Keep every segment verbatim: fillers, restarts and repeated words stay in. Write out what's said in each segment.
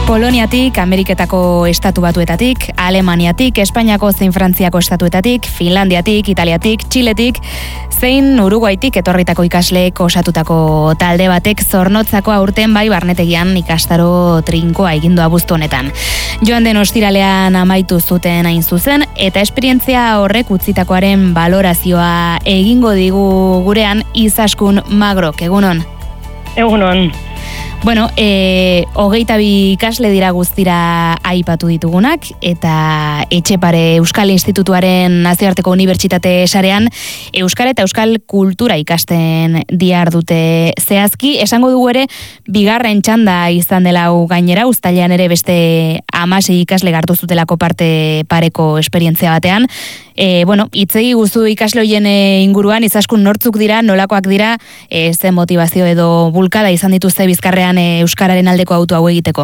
Poloniatik, Ameriketako estatu batuetatik, Alemaniatik, Espainiako zein Frantziako estatuetatik, Finlandiatik, Italiatik, Txiletik, zein Uruguaitik etorritako ikasleek osatutako talde batek Zornotzako aurten bai barnetegian ikastaro trinkoa egindu abuztu honetan. Joan den ostiralean amaitu zuten hain zuzen, eta esperientzia horrek utzitakoaren balorazioa egingo digu gurean Izaskun Magrok, egunon? Egunon. Bueno, e, hogeita bi ikasle dira guztira aipatu ditugunak, eta Etxepare Euskal Institutuaren nazioarteko unibertsitate sarean Euskara eta Euskal Kultura ikasten diar dute zehazki. Esango dugu ere, bigarren txanda izan dela hau gainera, uztailean ere beste hamasei ikasle hartu zutelako parte pareko esperientzia batean. E, bueno, itzegi guzu ikasle hoien inguruan, Izaskun nortzuk dira, nolakoak dira, e, ze motivazio edo bulkada izan dituzte bizkarrean e, Euskararen aldeko auto hau egiteko?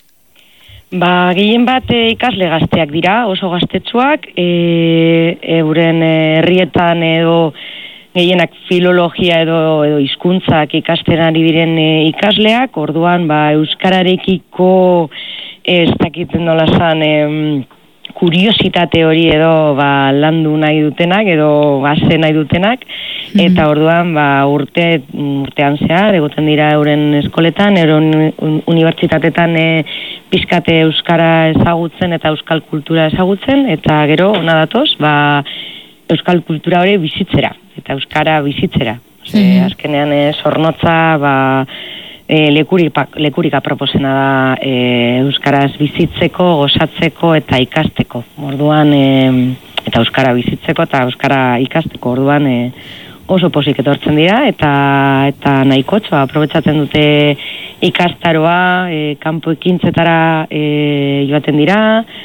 Ba, gehien bat e, ikasle gazteak dira, oso gaztetsuak, e, euren herrietan edo gehienak filologia edo, edo hizkuntzak ikasten ari diren e, ikasleak, orduan ba, euskararekiko e, ez dakiten nola zan, e, kuriositate hori edo ba, landu nahi dutenak edo gase nahi dutenak, mm-hmm. eta orduan ba, urte, urtean zehar egoten dira euren eskoletan, euren unibertsitatetan e, pizkate euskara ezagutzen eta euskal kultura ezagutzen, eta gero ona datoz ba, euskal kultura hori bizitzera eta euskara bizitzera. Ose, mm-hmm. azkenean e, Zornotza ba, E, lekurika, lekurika proposena da e, euskaraz bizitzeko, gozatzeko eta ikasteko. Orduan, e, eta euskara bizitzeko eta euskara ikasteko. Orduan, e, oso pozik etortzen dira eta eta nahikotxoa aprobetxatzen dute ikastaroa, e, kanpo ekintzetara e, joaten dira,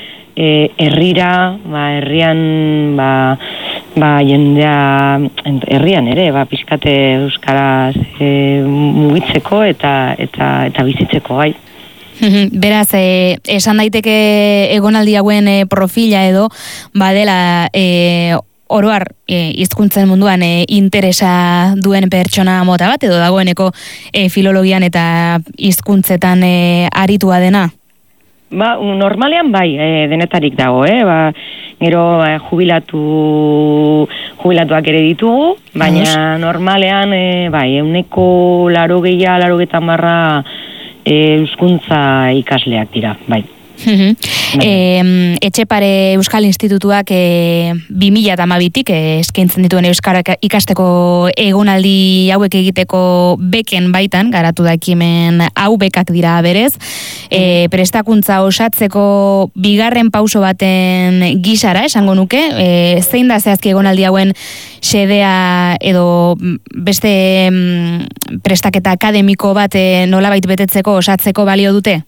e, herrira, ba, herrian, ba, ba, jendea, herrian ere, ba, pizkate euskaraz e, mugitzeko eta, eta, eta bizitzeko gai. Beraz, e, esan daiteke egonaldi hauen e, profila edo, badela e, oroar e, hizkuntzen munduan e, interesa duen pertsona mota bat, edo dagoeneko e, filologian eta hizkuntzetan e, aritua dena? Ba, normalean bai, e, denetarik dago, eh? Ba, gero e, jubilatu, jubilatuak ere ditugu, baina normalean, e, bai, euneko laro gehiago, laro getan barra e, euskuntza ikasleak dira, bai. Uh-huh. E, Etxepare Euskal Institutuak e, bi mila hamabitik e, eskaintzen dituen euskara ikasteko egonaldi hauek egiteko beken baitan, garatu da ekimen hau bekak dira berez, e, prestakuntza osatzeko bigarren pauso baten gisara, esango nuke, e, zein da zehazki egonaldi hauen xedea edo beste mm, prestaketa akademiko bat e, nolabait betetzeko osatzeko balio dute?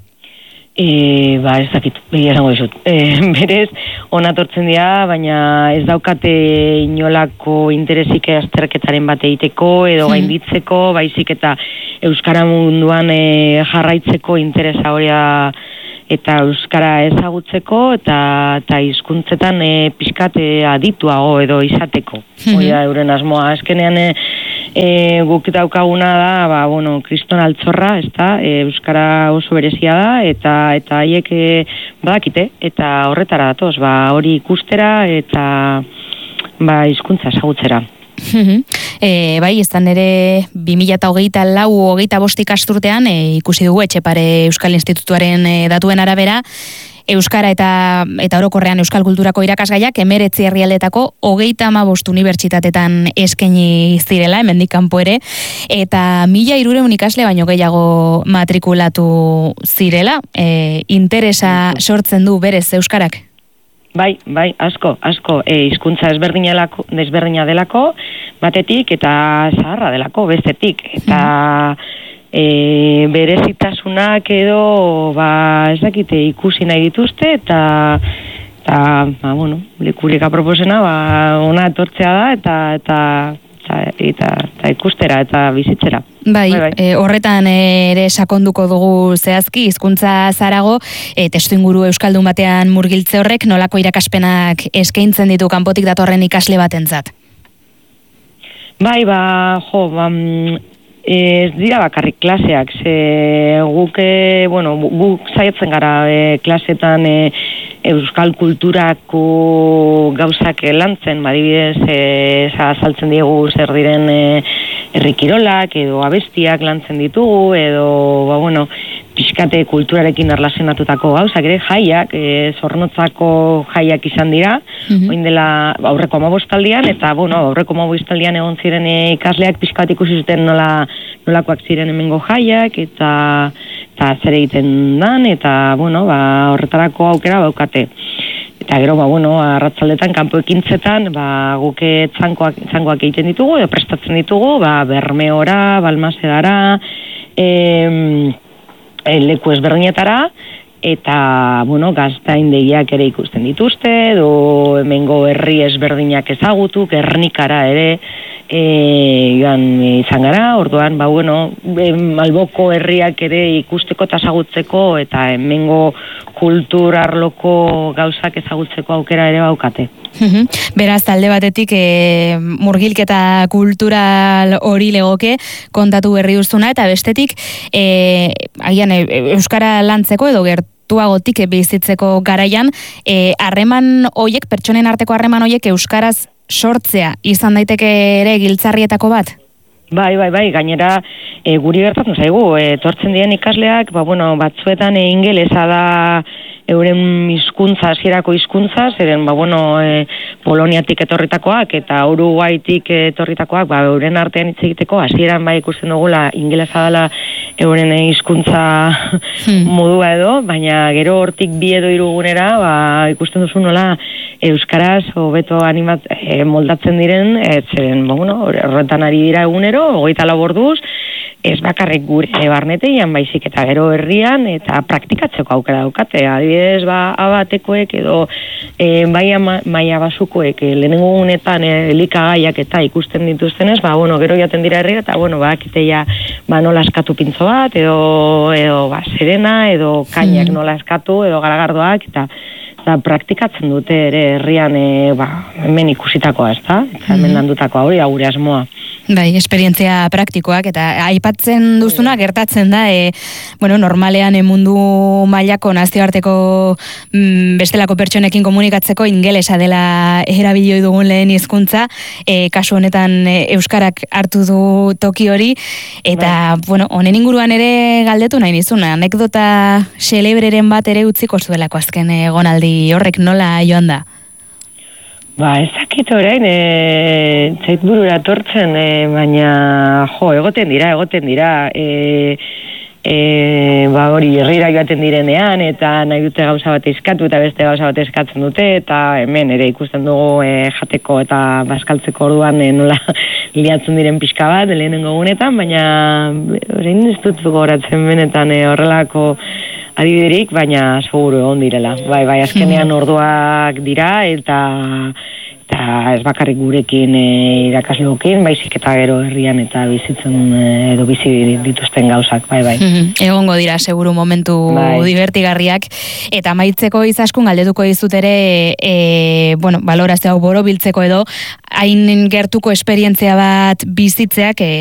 E, ba, ez dakit, begia esango dizut. E, berez, onatortzen dira, baina ez daukate inolako interesik azterketaren bat egiteko, edo gainditzeko, baizik eta euskara munduan e, jarraitzeko interesa hori eta euskara ezagutzeko, eta, eta hizkuntzetan e, pixkat e, adituago edo izateko. Hori da, euren asmoa. Azkenean, e, E, guk daukaguna da, ba, bueno, kriston altzorra, ez da, e, euskara oso berezia da, eta eta haiek e, badakite, eta horretara datoz, ba, hori ikustera, eta ba, hizkuntza ezagutzera. e, bai, izan ere bi mila hogeita lau hogeita bost ikasturtean, e, ikusi dugu Etxepare Euskal Institutuaren e, datuen arabera, Euskara eta eta orokorrean euskal kulturako irakasgaiak hemeretzi herrialdetako hogeita hamabost unibertsitatetan eskaini zirela, hemendik kanpo ere, eta mila hirurehun ikasle baino gehiago matrikulatu zirela. E, interesa sortzen du berez euskarak? Bai, bai, asko, asko. E, hizkuntza desberdina delako, batetik, eta zaharra delako, bestetik. Eta E, berezitasunak edo ba, ez dakite ikusi nahi dituzte eta eta, ba, bueno, lekurika proposena ba, ona etortzea da eta eta, eta, eta, eta ikustera eta bizitzera. Bai, bai, bai. E, horretan ere sakonduko dugu zehazki, hizkuntza zarago, e, testu inguru euskaldun batean murgiltze horrek nolako irakaspenak eskaintzen ditu kanpotik datorren ikasle batentzat? Bai, ba, jo, ba, Ez dira bakarrik klaseak, ze guk, e, bueno, guk saiatzen gara e, klasetan e, euskal kulturako gauzak lantzen, badibidez, e, azaltzen diegu zer diren e, herrikirolak edo abestiak lantzen ditugu, edo, ba, bueno, pixkate kulturarekin erlazionatutako gauzak, ere jaiak, e, zornotzako jaiak izan dira, mm-hmm. oin dela aurreko amabostaldian, eta bueno, aurreko amabostaldian egon ziren ikasleak pixkat ikusi zuten nola, nolakoak ziren hemengo jaiak, eta, eta zer egiten dan, eta bueno, ba, horretarako aukera baukate. Eta gero, ba, bueno, arratzaldetan, kanpo ekintzetan, ba, guke txangoak, txangoak egiten ditugu, edo prestatzen ditugu, ba, Bermeora, Balmasedara, em, leku ezberdinetara, eta, bueno, gaztaindegiak ere ikusten dituzte, edo hemengo herri ezberdinak ezagutu, Gernikara ere, e, joan izan gara, orduan, ba, bueno, Alboko herriak ere ikusteko eta ezagutzeko, eta hemengo kulturarloko gauzak ezagutzeko aukera ere baukate. Beraz, talde batetik e, murgilketa kultural hori legoke kontatu berri duzuna, eta bestetik e, agian e, euskara lantzeko edo gertuagotik bizitzeko garaian harreman e, hoiek, pertsonen arteko harreman hoiek euskaraz sortzea izan daiteke ere giltzarrietako bat? Bai, bai, bai, gainera e, guri gertatzen zaigu, etortzen diren ikasleak, ba, bueno, batzuetan e, ingelesa da euren hizkuntza, hasierako hizkuntza, zeren, ba, bueno, e, Poloniatik etorritakoak eta Uruguaitik etorritakoak, ba, euren artean hitz egiteko, hasieran bai ikusten dugula ingelesa dela euren hizkuntza hmm. modua edo, baina gero hortik bi edo hirugunera, ba, ikusten duzu nola euskaraz hobeto animat e, moldatzen diren, e, zeren, ba, bueno, horretan ari dira egunero, hogeita lau orduz, ez bakarrik gure barnetean, baizik eta gero herrian, eta praktikatzeko aukera daukate. Adibidez, ba, abatekoek edo e, maia, maia basukoek e, lehenengo gunetan e, elikagaiak eta ikusten dituztenez, ba, bueno, gero jaten dira herria, eta, bueno, ba, kiteia, ba, nola eskatu pintzo bat, edo, edo ba, serena, edo kainak nola eskatu, edo garagardoak, eta eta praktikatzen dute ere herrian e, ba, hemen ikusitakoa, ez da? Eta hemen landutakoa hori, gure asmoa. Bai, esperientzia praktikoak, eta aipatzen duzuna gertatzen da, e, bueno, normalean e, mundu mailako nazioarteko mm, bestelako pertsonekin komunikatzeko ingelesa dela erabilioi dugun lehen hizkuntza, e, kasu honetan e, euskarak hartu du toki hori, eta, bai. Bueno, honen inguruan ere galdetu nahi nizuna, anekdota xelebreren bat ere utziko zuelako azken egonaldi horrek nola joan da? Ba, ezakit orain, e, zait burura tortzen, e, baina, jo, egoten dira, egoten dira, e, e, ba, hori, herrira joaten direnean, eta nahi dute gauza bat eskatu, eta beste gauza bat eskatzen dute, eta hemen ere ikusten dugu e, jateko eta bazkaltzeko orduan e, nola liatzen diren pixka bat, lehenengo gunetan, baina, orain ez dut gogoratzen benetan e, horrelako adibiderik, baina seguru egon direla. Bai, bai, azkenean orduak dira, eta eta ez bakarrik gurekin e, irakasleokin, baizik eta gero herrian eta bizitzen e, edo bizi dituzten gauzak, bai, bai. Egongo dira, seguru momentu bai. Divertigarriak, eta amaitzeko Izaskun galdetuko dizut ere, e, bueno, balorazio hau borobiltzeko edo, hain gertuko esperientzia bat bizitzeak, e,